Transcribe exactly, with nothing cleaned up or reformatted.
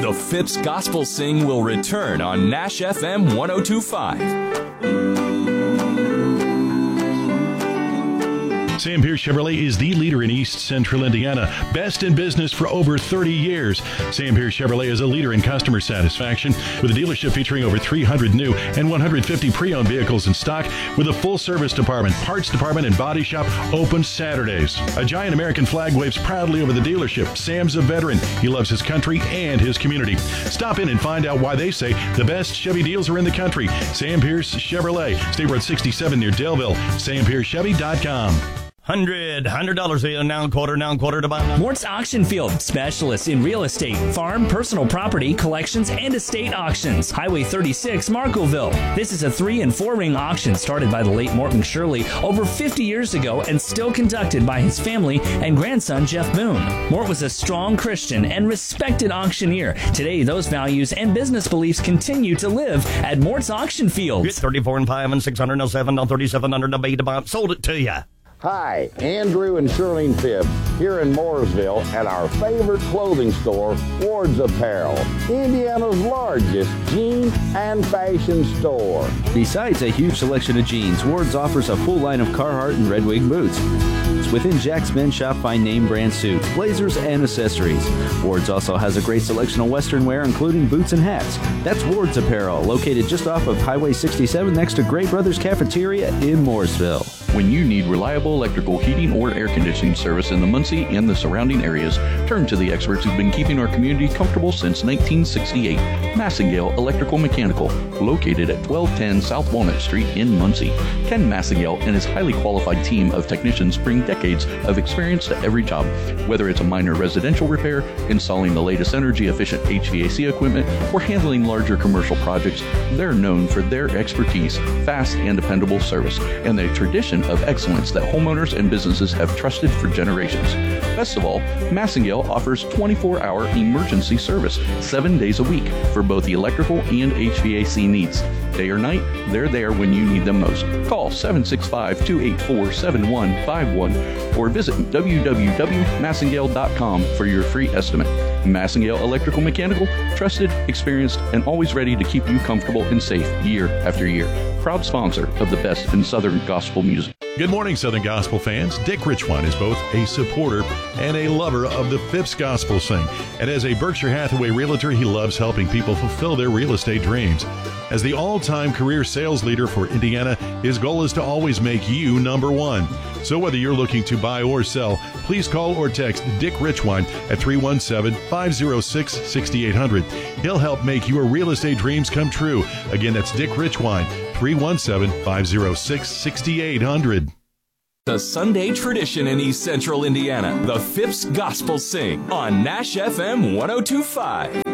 The Phipps Gospel Sing will return on Nash F M one oh two point five. Sam Pierce Chevrolet is the leader in East Central Indiana. Best in business for over thirty years. Sam Pierce Chevrolet is a leader in customer satisfaction with a dealership featuring over three hundred new and one hundred fifty pre-owned vehicles in stock with a full service department, parts department, and body shop open Saturdays. A giant American flag waves proudly over the dealership. Sam's a veteran. He loves his country and his community. Stop in and find out why they say the best Chevy deals are in the country. Sam Pierce Chevrolet, State Road sixty-seven near Delville. sam pierce chevy dot com. Hundred, hundred dollars a noun quarter, noun quarter to buy. Mort's Auction Field, specialists in real estate, farm, personal property, collections, and estate auctions. Highway thirty-six, Markville. This is a three and four ring auction started by the late Mort McShirley over fifty years ago and still conducted by his family and grandson Jeff Boone. Mort was a strong Christian and respected auctioneer. Today, those values and business beliefs continue to live at Mort's Auction Field. Get thirty-four and five and six hundred and seven and thirty-seven hundred to beat about. Sold it to you. Hi, Andrew and Shirlene Phibbs here in Mooresville at our favorite clothing store, Ward's Apparel, Indiana's largest jean and fashion store. Besides a huge selection of jeans, Ward's offers a full line of Carhartt and Red Wing boots. Within Jack's Men's Shop, find name brand suits, blazers, and accessories. Ward's also has a great selection of Western wear, including boots and hats. That's Ward's Apparel, located just off of Highway sixty-seven next to Gray Brothers Cafeteria in Mooresville. When you need reliable electrical heating or air conditioning service in the Muncie and the surrounding areas, turn to the experts who've been keeping our community comfortable since nineteen sixty-eight. Massengale Electrical Mechanical, located at twelve ten South Walnut Street in Muncie. Ken Massengale and his highly qualified team of technicians bring decades of experience to every job. Whether it's a minor residential repair, installing the latest energy-efficient H V A C equipment, or handling larger commercial projects, they're known for their expertise, fast and dependable service, and the tradition of excellence that homeowners and businesses have trusted for generations. Best of all, Massengale offers twenty-four hour emergency service, seven days a week, for both the electrical and H V A C needs. Day or night, they're there when you need them most. Call seven six five, two eight four, seven one five one or visit w w w dot massengale dot com for your free estimate. Massengale Electrical Mechanical, trusted, experienced, and always ready to keep you comfortable and safe year after year. Proud sponsor of the best in Southern gospel music. Good morning, Southern Gospel fans. Dick Richwine is both a supporter and a lover of the Phipps Gospel Sing. And as a Berkshire Hathaway realtor, he loves helping people fulfill their real estate dreams. As the all-time career sales leader for Indiana, his goal is to always make you number one. So whether you're looking to buy or sell, please call or text Dick Richwine at three one seven, five oh six, six eight zero zero. He'll help make your real estate dreams come true. Again, that's Dick Richwine, three one seven, five oh six, six eight zero zero. The Sunday tradition in East Central Indiana, the Phipps Gospel Sing on Nash F M one oh two point five.